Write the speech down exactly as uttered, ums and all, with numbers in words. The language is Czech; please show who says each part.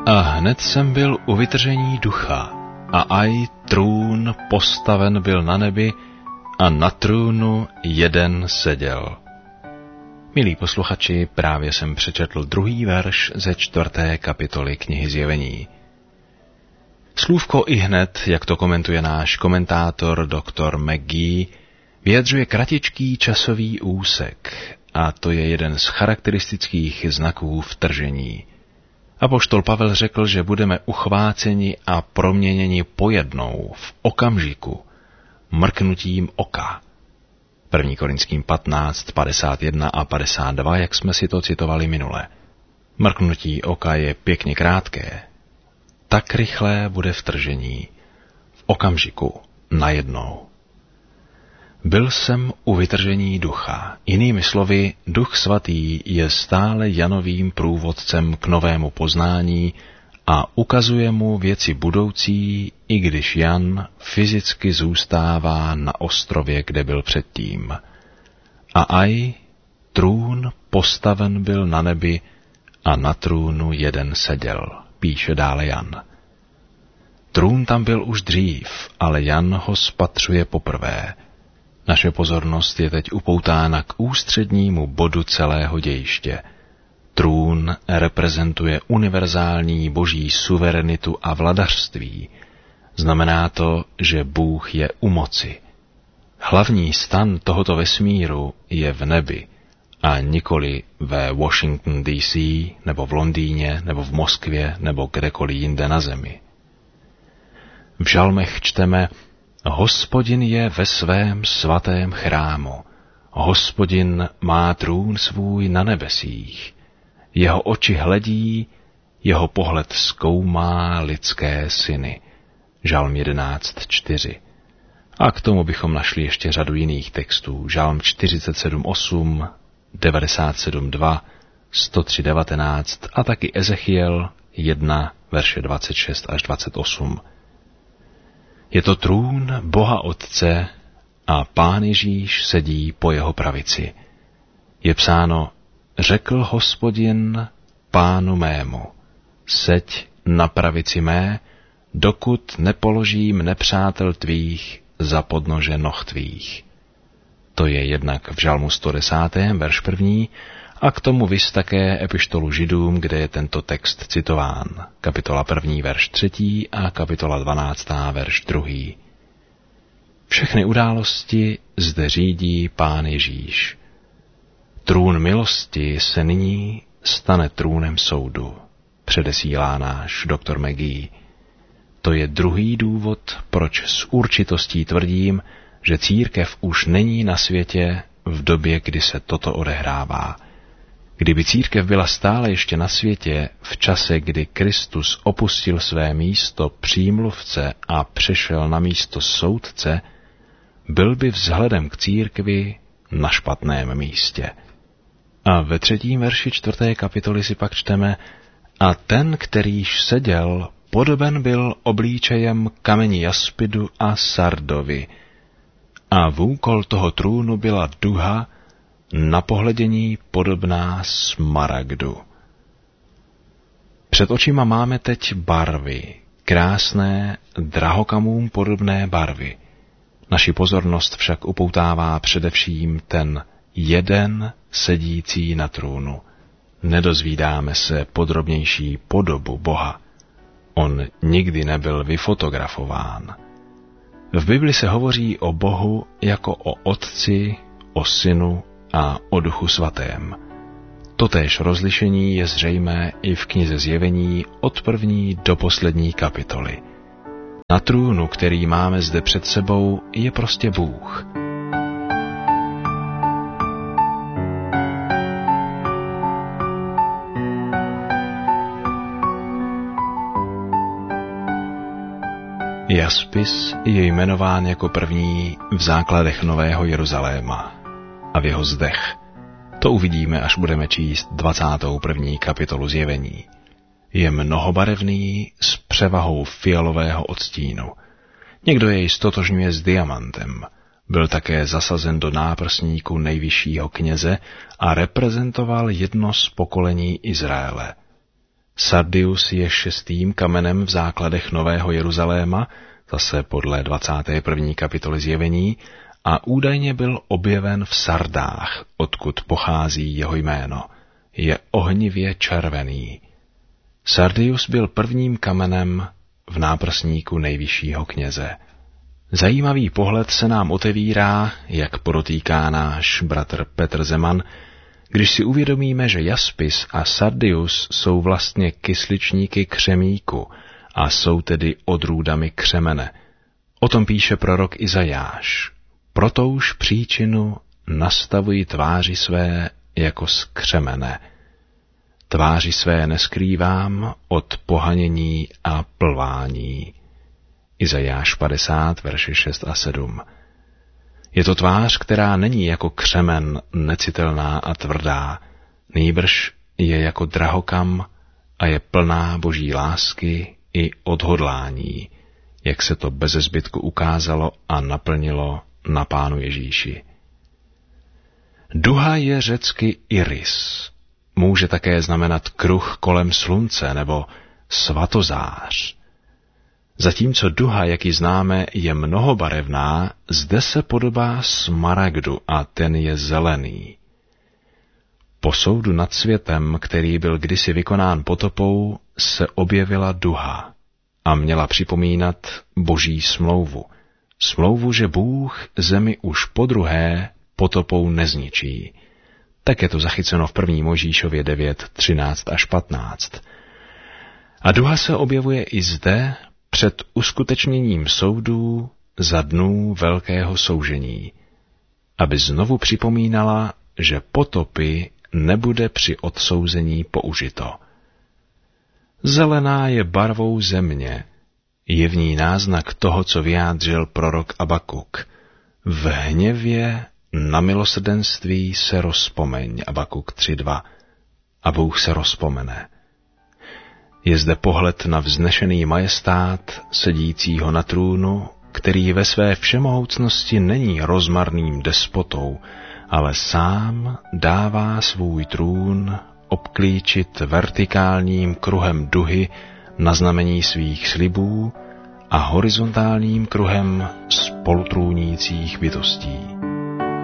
Speaker 1: A hned jsem byl u vytržení ducha, a aj trůn postaven byl na nebi, a na trůnu jeden seděl. Milí posluchači, právě jsem přečetl druhý verš ze čtvrté kapitoly knihy Zjevení. Slůvko i hned, jak to komentuje náš komentátor doktor McGee, vyjadřuje kratičký časový úsek, a to je jeden z charakteristických znaků vtržení. Apoštol Pavel řekl, že budeme uchváceni a proměněni pojednou, v okamžiku, mrknutím oka. první Korinským patnáct, padesát jedna a padesát dva, jak jsme si to citovali minule. Mrknutí oka je pěkně krátké. Tak rychlé bude vtržení, v okamžiku, najednou. Byl jsem u vytržení ducha. Jinými slovy, Duch Svatý je stále Janovým průvodcem k novému poznání a ukazuje mu věci budoucí, i když Jan fyzicky zůstává na ostrově, kde byl předtím. A aj trůn postaven byl na nebi a na trůnu jeden seděl, píše dále Jan. Trůn tam byl už dřív, ale Jan ho spatřuje poprvé. Naše pozornost je teď upoutána k ústřednímu bodu celého dějiště. Trůn reprezentuje univerzální boží suverenitu a vladařství. Znamená to, že Bůh je u moci. Hlavní stan tohoto vesmíru je v nebi a nikoli ve Washington D C nebo v Londýně nebo v Moskvě nebo kdekoliv jinde na zemi. V žalmech čteme: Hospodin je ve svém svatém chrámu. Hospodin má trůn svůj na nebesích. Jeho oči hledí, jeho pohled zkoumá lidské syny. Žalm jedenáct čtyři. A k tomu bychom našli ještě řadu jiných textů. Žalm čtyřicet sedm osm, devadesát sedm dva, sto tři devatenáct a taky Ezechiel jedna, verše dvacet šest až dvacet osm. Je to trůn Boha Otce a Pán Ježíš sedí po jeho pravici. Je psáno: Řekl Hospodin Pánu mému, seď na pravici mé, dokud nepoložím nepřátel tvých za podnože noh tvých. To je jednak v žalmu sto deset, verš první, a k tomu viz také epištolu Židům, kde je tento text citován. Kapitola první, verš třetí a kapitola dvanáctá, verš druhý. Všechny události zde řídí Pán Ježíš. Trůn milosti se nyní stane trůnem soudu, předesílá náš doktor McGee. To je druhý důvod, proč s určitostí tvrdím, že církev už není na světě v době, kdy se toto odehrává. Kdyby církev byla stále ještě na světě v čase, kdy Kristus opustil své místo přímluvce a přešel na místo soudce, byl by vzhledem k církvi na špatném místě. A ve třetím verši čtvrté kapitoly si pak čteme: A ten, kterýž seděl, podoben byl oblíčejem kameni jaspidu a sardovi. A vůkol toho trůnu byla duha, na pohledění podobná smaragdu. Před očima máme teď barvy, krásné, drahokamům podobné barvy. Naši pozornost však upoutává především ten jeden sedící na trůnu. Nedozvídáme se podrobnější podobu Boha. On nikdy nebyl vyfotografován. V Bibli se hovoří o Bohu jako o Otci, o Synu a o Duchu Svatém. Totéž rozlišení je zřejmé i v knize Zjevení od první do poslední kapitoly. Na trůnu, který máme zde před sebou, je prostě Bůh. Jaspis je jmenován jako první v základech Nového Jeruzaléma a v jeho zdech. To uvidíme, až budeme číst dvacátou první kapitolu Zjevení. Je mnohobarevný s převahou fialového odstínu. Někdo jej stotožňuje s diamantem. Byl také zasazen do náprsníku nejvyššího kněze a reprezentoval jedno z pokolení Izraele. Sardius je šestým kamenem v základech Nového Jeruzaléma, zase podle dvacáté první kapitoly Zjevení, a údajně byl objeven v Sardách, odkud pochází jeho jméno. Je ohnivě červený. Sardius byl prvním kamenem v náprsníku nejvyššího kněze. Zajímavý pohled se nám otevírá, jak podotýká náš bratr Petr Zeman, když si uvědomíme, že jaspis a sardius jsou vlastně kysličníky křemíku a jsou tedy odrůdami křemene. O tom píše prorok Izajáš. Pro touž příčinu nastavuji tváři své jako z křemene. Tváři své neskrývám od pohanění a plvání. Izajáš padesát, verše šest a sedm. Je to tvář, která není jako křemen necitelná a tvrdá, nýbrž je jako drahokam a je plná boží lásky i odhodlání, jak se to beze zbytku ukázalo a naplnilo na Pánu Ježíši. Duha je řecky iris. Může také znamenat kruh kolem slunce nebo svatozář. Zatímco duha, jak ji známe, je mnohobarevná, zde se podobá smaragdu a ten je zelený. Po soudu nad světem, který byl kdysi vykonán potopou, se objevila duha a měla připomínat boží smlouvu. Smlouvu, že Bůh zemi už podruhé potopou nezničí. Tak je to zachyceno v první Mojžíšově devět, třináct až patnáct. A duha se objevuje i zde, před uskutečněním soudů za dnů velkého soužení, aby znovu připomínala, že potopy nebude při odsouzení použito. Zelená je barvou země, je v ní náznak toho, co vyjádřil prorok Abakuk. V hněvě na milosrdenství se rozpomeň, Abakuk tři dva, a Bůh se rozpomene. Je zde pohled na vznešený majestát sedícího na trůnu, který ve své všemohoucnosti není rozmarným despotou, ale sám dává svůj trůn obklíčit vertikálním kruhem duhy na znamení svých slibů a horizontálním kruhem spolutrůnících bytostí.